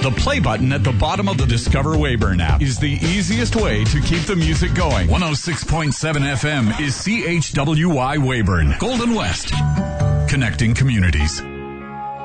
The play button at the bottom of the Discover Weyburn app is the easiest way to keep the music going. 106.7 FM is CHWY Weyburn, Golden West, connecting communities.